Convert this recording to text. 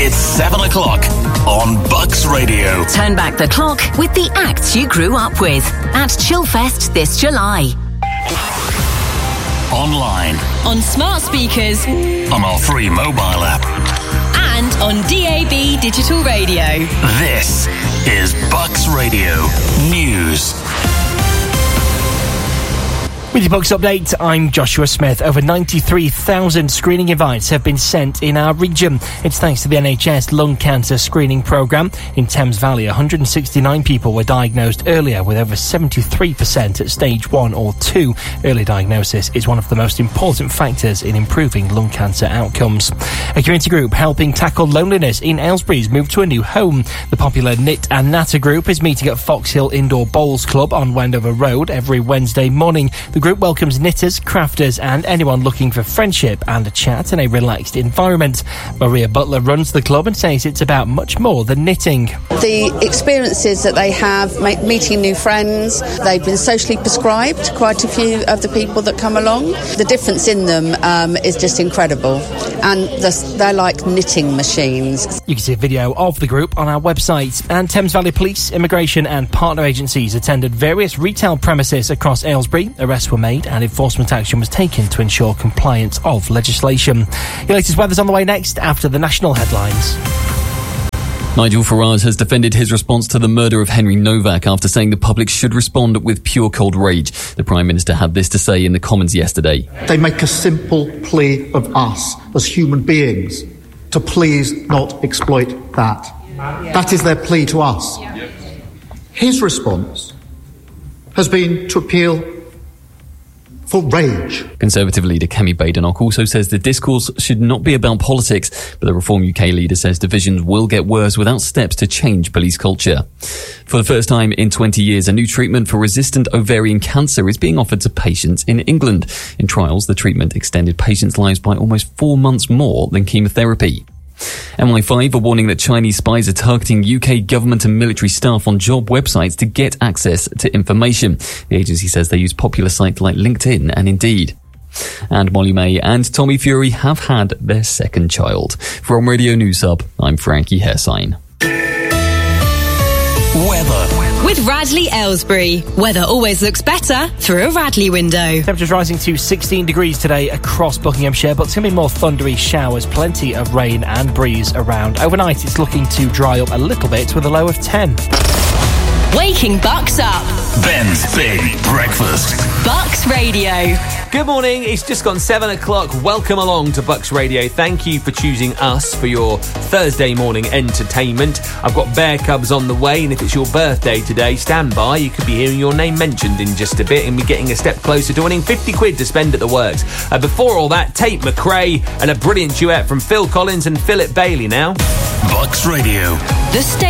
It's 7 o'clock on Bucks Radio. Turn back the clock with the acts you grew up with at Chillfest this July. Online. On smart speakers. On our free mobile app. And on DAB digital radio. This is Bucks Radio News. With your Bucks update, I'm Joshua Smith. Over 93,000 screening invites have been sent in our region. It's thanks to the NHS lung cancer screening programme. In Thames Valley, 169 people were diagnosed earlier, with over 73% at stage 1 or 2. Early diagnosis is one of the most important factors in improving lung cancer outcomes. A community group helping tackle loneliness in Aylesbury's moved to a new home. The popular Knit and Natter group is meeting at Foxhill Indoor Bowls Club on Wendover Road every Wednesday morning. The group welcomes knitters, crafters and anyone looking for friendship and a chat in a relaxed environment. Maria Butler runs the club and says it's about much more than knitting. The experiences that they have, meeting new friends, they've been socially prescribed, quite a few of the people that come along. The difference in them is just incredible, and they're like knitting machines. You can see a video of the group on our website. And Thames Valley Police, immigration and partner agencies attended various retail premises across Aylesbury. Arrests were made and enforcement action was taken to ensure compliance of legislation. Your latest weather's on the way next after the national headlines. Nigel Farage has defended his response to the murder of Henry Novak after saying the public should respond with pure cold rage. The Prime Minister had this to say in the Commons yesterday. They make a simple plea of us as human beings to please not exploit that. That is their plea to us. His response has been to appeal for rage. Conservative leader Kemi Badenoch also says the discourse should not be about politics, but the Reform UK leader says divisions will get worse without steps to change police culture. For the first time in 20 years, a new treatment for resistant ovarian cancer is being offered to patients in England. In trials, the treatment extended patients' lives by almost 4 months more than chemotherapy. MI5 are warning that Chinese spies are targeting UK government and military staff on job websites to get access to information. The agency says they use popular sites like LinkedIn and Indeed. And Molly May and Tommy Fury have had their second child. From Radio News Hub, I'm Frankie Hairsign. Weather. With Radley Aylesbury. Weather always looks better through a Radley window. Temperatures rising to 16 degrees today across Buckinghamshire, but it's going to be more thundery showers, plenty of rain and breeze around. Overnight, it's looking to dry up a little bit with a low of 10. Waking Bucks up. Ben's Big Breakfast. Bucks Radio. Good morning, it's just gone 7 o'clock. Welcome along to Bucks Radio. Thank you for choosing us for your Thursday morning entertainment. I've got Bear Cubs on the way, and if it's your birthday today, stand by. You could be hearing your name mentioned in just a bit and be getting a step closer to winning 50 quid to spend at the works. Before all that, Tate McRae and a brilliant duet from Phil Collins and Philip Bailey now. Bucks Radio. The